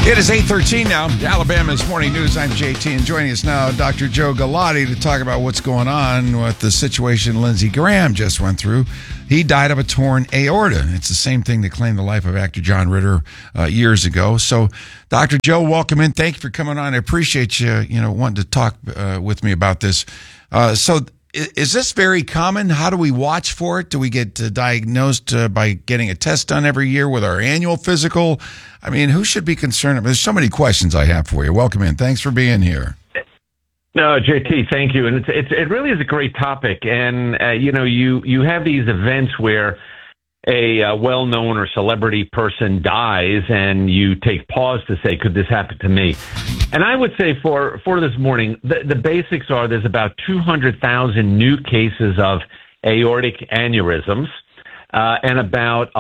It is 8:13 now. Alabama's Morning News. I'm JT, and joining us now, Dr. Joe Galati, to talk about what's going on with the situation Lindsey Graham just went through. He died of a torn aorta. It's the same thing that claimed the life of actor John Ritter years ago. So, Dr. Joe, welcome in. Thank you for coming on. I appreciate you, wanting to talk with me about this. So, is this very common? How do we watch for it? Do we get diagnosed by getting a test done every year with our annual physical? I mean, who should be concerned? There's so many questions I have for you. Welcome in. Thanks for being here. No, JT, thank you. And it really is a great topic. And, you have these events where a well-known or celebrity person dies and you take pause to say, could this happen to me? And I would say for this morning, the basics are there's about 200,000 new cases of aortic aneurysms and about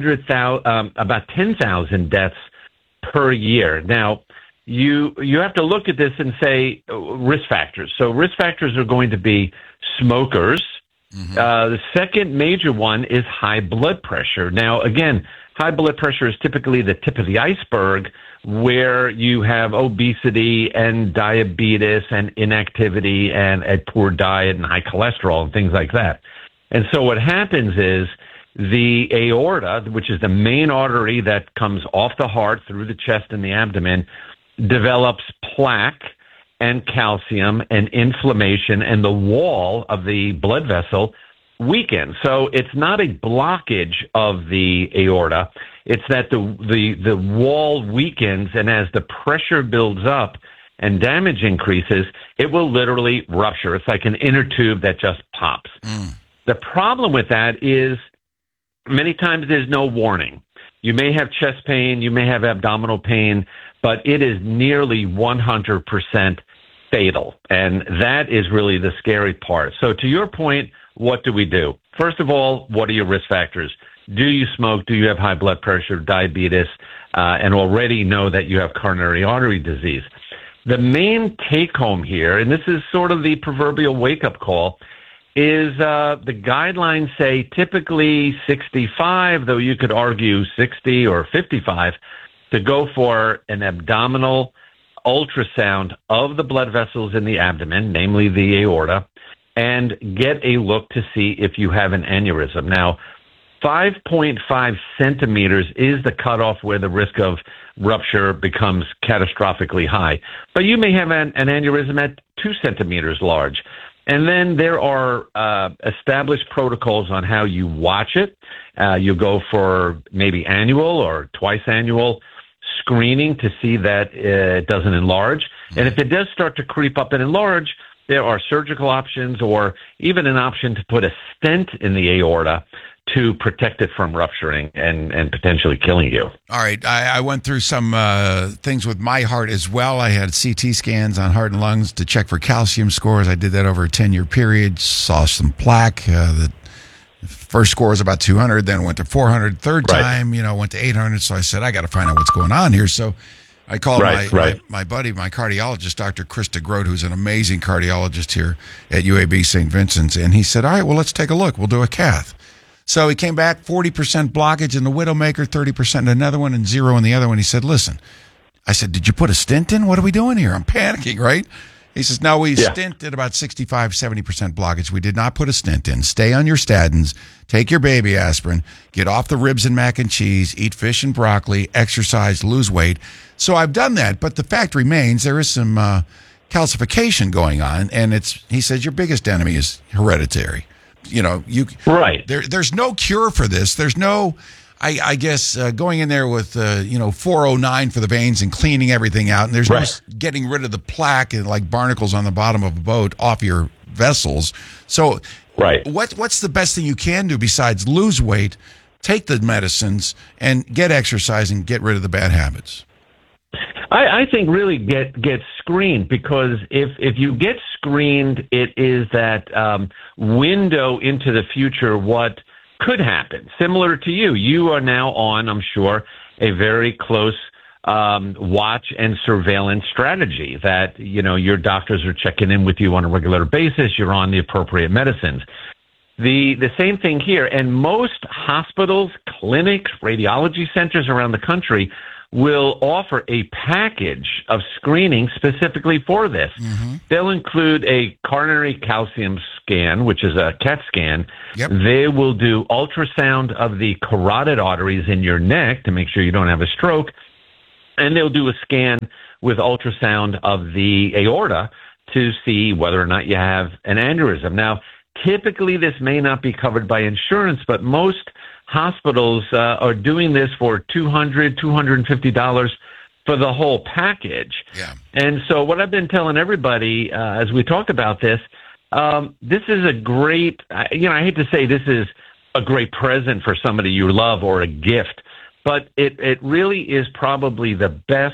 10,000 deaths per year. Now, you have to look at this and say risk factors. So risk factors are going to be smokers. Mm-hmm. The second major one is high blood pressure. Now, again, high blood pressure is typically the tip of the iceberg where you have obesity and diabetes and inactivity and a poor diet and high cholesterol and things like that. And so what happens is the aorta, which is the main artery that comes off the heart through the chest and the abdomen, develops plaque and calcium and inflammation, and the wall of the blood vessel weakens. So it's not a blockage of the aorta. It's that the wall weakens, and as the pressure builds up and damage increases, it will literally rupture. It's like an inner tube that just pops. The problem with that is many times there's no warning. You may have chest pain, you may have abdominal pain, but it is nearly 100% fatal. And that is really the scary part. So to your point, what do we do? First of all, what are your risk factors? Do you smoke? Do you have high blood pressure, diabetes, and already know that you have coronary artery disease? The main take home here, and this is sort of the proverbial wake-up call, is the guidelines say typically 65, though you could argue 60 or 55, to go for an abdominal ultrasound of the blood vessels in the abdomen, namely the aorta, and get a look to see if you have an aneurysm. Now, 5.5 centimeters is the cutoff where the risk of rupture becomes catastrophically high. But you may have an aneurysm at 2 centimeters large. And then there are established protocols on how you watch it. You go for maybe annual or twice annual screening to see that it doesn't enlarge. And if it does start to creep up and enlarge, there are surgical options or even an option to put a stent in the aorta to protect it from rupturing and potentially killing you. All right. I went through some things with my heart as well. I had CT scans on heart and lungs to check for calcium scores. I did that over a 10-year period, saw some plaque. The first score was about 200, then went to 400. Third time, went to 800. So I said, I got to find out what's going on here. So I called my buddy, my cardiologist, Dr. Krista Grote, who's an amazing cardiologist here at UAB St. Vincent's. And he said, all right, well, let's take a look. We'll do a cath. So he came back, 40% blockage in the Widowmaker, 30% in another one, and 0 in the other one. He said, listen, I said, did you put a stent in? What are we doing here? I'm panicking, right? He says, no, we stent at about 65, 70% blockage. We did not put a stent in. Stay on your statins, take your baby aspirin, get off the ribs and mac and cheese, eat fish and broccoli, exercise, lose weight. So I've done that, but the fact remains there is some calcification going on, and he says your biggest enemy is hereditary. There's no cure for this. There's no, I guess, going in there with, 409 for the veins and cleaning everything out. And there's no getting rid of the plaque and like barnacles on the bottom of a boat off your vessels. So what's the best thing you can do besides lose weight, take the medicines, and get exercise and get rid of the bad habits? I think really get screened, because if you get screened, it is that window into the future what could happen. Similar to you. You are now on, I'm sure, a very close watch and surveillance strategy that, your doctors are checking in with you on a regular basis. You're on the appropriate medicines. The same thing here. And most hospitals, clinics, radiology centers around the country will offer a package of screening specifically for this. Mm-hmm. They'll include a coronary calcium scan, which is a CAT scan. Yep. They will do ultrasound of the carotid arteries in your neck to make sure you don't have a stroke. And they'll do a scan with ultrasound of the aorta to see whether or not you have an aneurysm. Now, typically this may not be covered by insurance, but most hospitals are doing this for $200, $250 for the whole package. Yeah. And so what I've been telling everybody as we talked about this, this is a great, I hate to say this is a great present for somebody you love or a gift, but it really is probably the best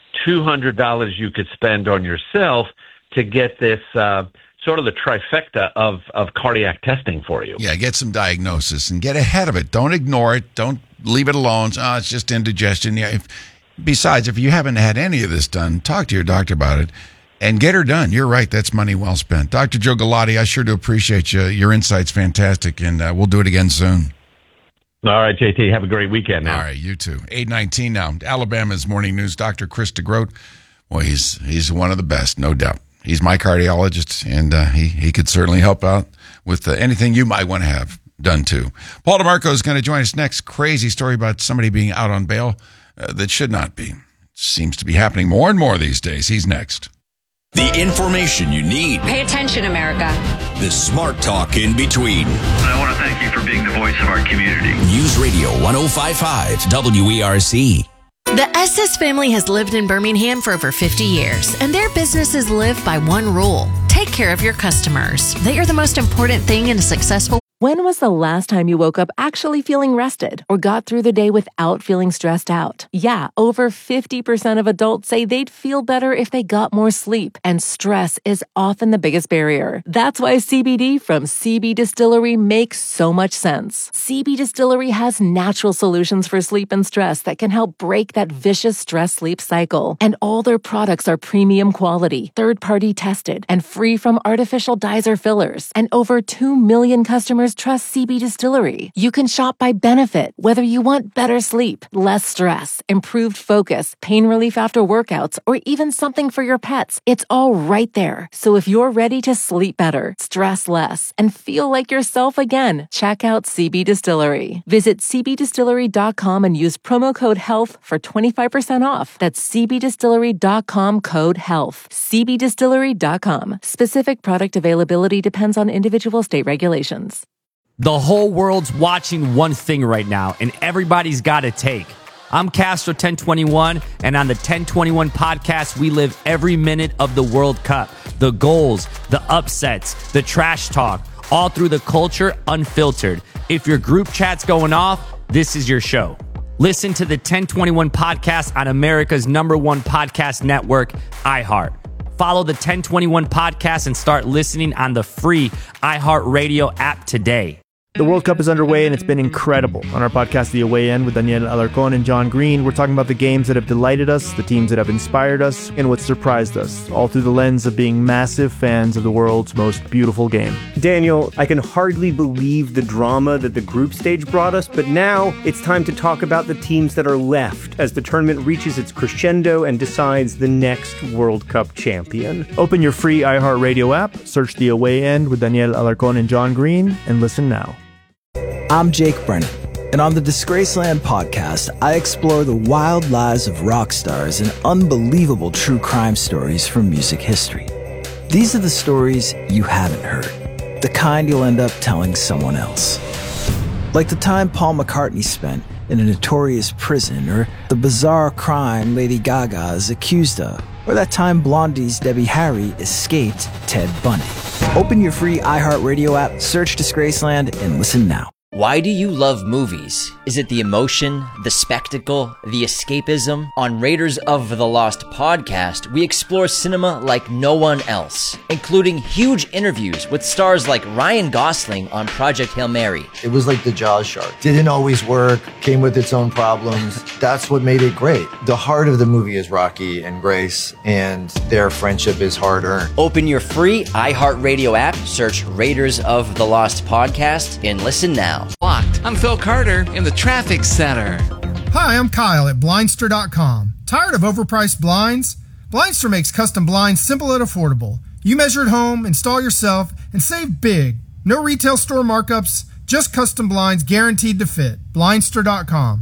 $200 you could spend on yourself to get this sort of the trifecta of cardiac testing for you. Yeah, get some diagnosis and get ahead of it. Don't ignore it. Don't leave it alone. Oh, it's just indigestion. Yeah. Besides, if you haven't had any of this done, talk to your doctor about it and get her done. You're right. That's money well spent. Dr. Joe Galati, I sure do appreciate you. Your insight's fantastic, and we'll do it again soon. All right, JT, have a great weekend now. All right, you too. 8:19 now. Alabama's Morning News. Dr. Chris DeGroat. Well, he's one of the best, no doubt. He's my cardiologist, and he could certainly help out with anything you might want to have done too. Paul DeMarco is going to join us next. Crazy story about somebody being out on bail that should not be. Seems to be happening more and more these days. He's next. The information you need. Pay attention, America. The smart talk in between. I want to thank you for being the voice of our community. News Radio 105.5 WERC. The Estes family has lived in Birmingham for over 50 years, and their businesses live by one rule: take care of your customers. They are the most important thing in a successful. When was the last time you woke up actually feeling rested or got through the day without feeling stressed out? Yeah, over 50% of adults say they'd feel better if they got more sleep, and stress is often the biggest barrier. That's why CBD from CB Distillery makes so much sense. CB Distillery has natural solutions for sleep and stress that can help break that vicious stress-sleep cycle. And all their products are premium quality, third-party tested, and free from artificial dyes or fillers. And over 2 million customers trust CB Distillery. You can shop by benefit, whether you want better sleep, less stress, improved focus, pain relief after workouts, or even something for your pets. It's all right there. So if you're ready to sleep better, stress less, and feel like yourself again, check out CB Distillery. Visit cbdistillery.com and use promo code HEALTH for 25% off. That's cbdistillery.com code HEALTH. cbdistillery.com. Specific product availability depends on individual state regulations. The whole world's watching one thing right now, and everybody's got a take. I'm Castro 1021, and on the 1021 podcast, we live every minute of the World Cup. The goals, the upsets, the trash talk, all through the culture, unfiltered. If your group chat's going off, this is your show. Listen to the 1021 podcast on America's #1 podcast network, iHeart. Follow the 1021 podcast and start listening on the free iHeartRadio app today. The World Cup is underway, and it's been incredible. On our podcast, The Away End, with Daniel Alarcón and John Green, we're talking about the games that have delighted us, the teams that have inspired us, and what surprised us, all through the lens of being massive fans of the world's most beautiful game. Daniel, I can hardly believe the drama that the group stage brought us, but now it's time to talk about the teams that are left as the tournament reaches its crescendo and decides the next World Cup champion. Open your free iHeartRadio app, search The Away End with Daniel Alarcón and John Green, and listen now. I'm Jake Brennan, and on the Disgraceland podcast, I explore the wild lives of rock stars and unbelievable true crime stories from music history. These are the stories you haven't heard, the kind you'll end up telling someone else. Like the time Paul McCartney spent in a notorious prison, or the bizarre crime Lady Gaga is accused of, or that time Blondie's Debbie Harry escaped Ted Bundy. Open your free iHeartRadio app, search Disgraceland, and listen now. Why do you love movies? Is it the emotion, the spectacle, the escapism? On Raiders of the Lost podcast, we explore cinema like no one else, including huge interviews with stars like Ryan Gosling on Project Hail Mary. It was like the Jaws shark. Didn't always work, came with its own problems. That's what made it great. The heart of the movie is Rocky and Grace, and their friendship is hard-earned. Open your free iHeartRadio app, search Raiders of the Lost podcast, and listen now. Locked. I'm Phil Carter in the traffic center. Hi, I'm Kyle at Blindster.com. Tired of overpriced blinds? Blindster makes custom blinds simple and affordable. You measure at home, install yourself, and save big. No retail store markups, just custom blinds guaranteed to fit. Blindster.com.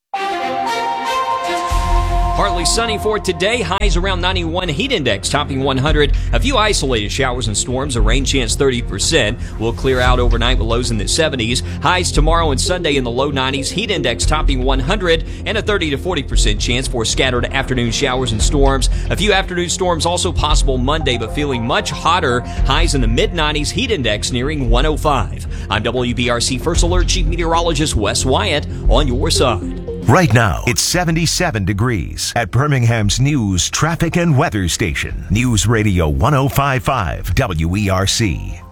Partly sunny for today. Highs around 91. Heat index topping 100. A few isolated showers and storms. A rain chance 30%. Will clear out overnight with lows in the 70s. Highs tomorrow and Sunday in the low 90s. Heat index topping 100. And a 30 to 40% chance for scattered afternoon showers and storms. A few afternoon storms also possible Monday, but feeling much hotter. Highs in the mid-90s. Heat index nearing 105. I'm WBRC First Alert Chief Meteorologist Wes Wyatt on your side. Right now, it's 77 degrees at Birmingham's news, traffic, and weather station. News Radio 105.5 WERC.